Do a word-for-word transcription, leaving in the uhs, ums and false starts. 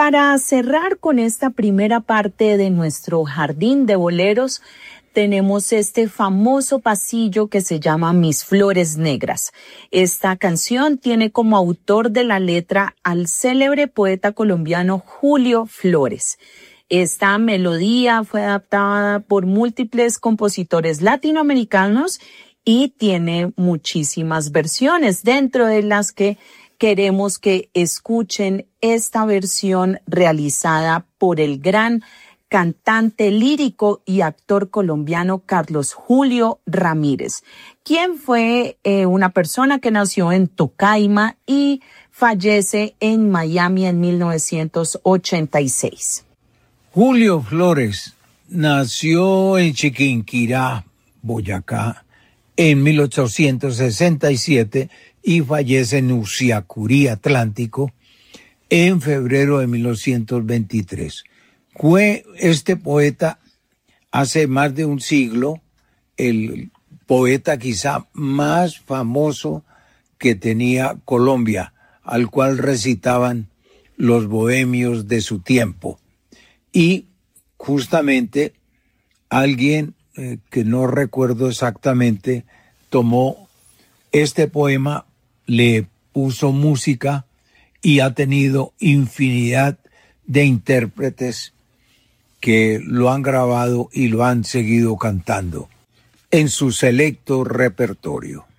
para cerrar con esta primera parte de nuestro jardín de boleros, tenemos este famoso pasillo que se llama Mis Flores Negras. Esta canción tiene como autor de la letra al célebre poeta colombiano Julio Flores. Esta melodía fue adaptada por múltiples compositores latinoamericanos y tiene muchísimas versiones, dentro de las que queremos que escuchen esta versión realizada por el gran cantante lírico y actor colombiano Carlos Julio Ramírez, quien fue eh, una persona que nació en Tocaima y fallece en Miami en mil novecientos ochenta y seis. Julio Flores nació en Chiquinquirá, Boyacá, en mil ochocientos sesenta y siete y fallece en Usiacurí, Atlántico, en febrero de mil novecientos veintitrés. Fue este poeta hace más de un siglo el poeta quizá más famoso que tenía Colombia, al cual recitaban los bohemios de su tiempo. Y justamente alguien eh, que no recuerdo exactamente tomó este poema, le puso música y ha tenido infinidad de intérpretes que lo han grabado y lo han seguido cantando en su selecto repertorio.